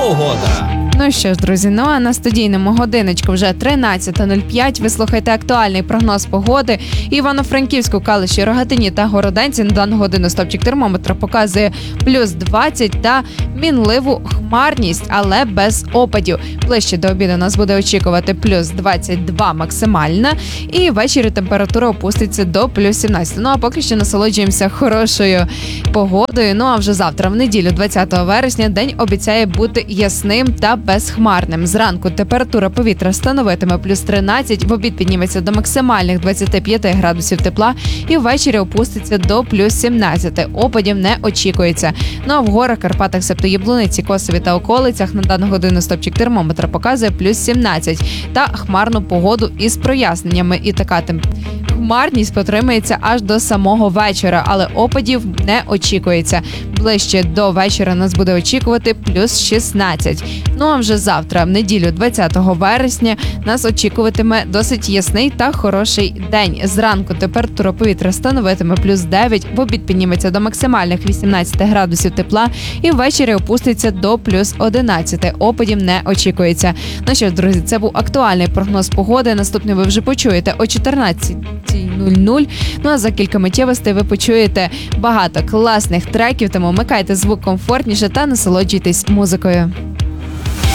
погода. Ну що ж, друзі, ну а на студійному годиночку вже 13:05. Ви слухаєте актуальний прогноз погоди. Івано-Франківську, Калуші, Рогатині та Городенці на дану годину стопчик термометра показує плюс 20 та мінливу хмарність, але без опадів. Ближче до обіду нас буде очікувати плюс 22 максимальна, і ввечері температура опуститься до плюс 17. Ну а поки що насолоджуємося хорошою погодою. Ну а вже завтра, в неділю, 20 вересня, день обіцяє бути ясним та безхмарним. Зранку температура повітря становитиме плюс 13, в обід підніметься до максимальних 25 градусів тепла і ввечері опуститься до плюс 17. Опадів не очікується. Ну а в горах, Карпатах, Септояблуниці, Косові та околицях на дану годину стопчик термометра показує плюс 17 та хмарну погоду із проясненнями. І така хмарність потримається аж до самого вечора, але опадів не очікується. Ближче до вечора нас буде очікувати плюс 16. Ну а вже завтра, в неділю, 20 вересня, нас очікуватиме досить ясний та хороший день. Зранку температура повітря становитиме плюс 9, в обід підніметься до максимальних 18 градусів тепла і ввечері опуститься до плюс 11. Опадів не очікується. Ну що ж, друзі, це був актуальний прогноз погоди. Наступний ви вже почуєте о 14:00. Ну а за кілька миттєвостей ви почуєте багато класних треків, тому вмикайте звук комфортніше та насолоджуйтесь музикою.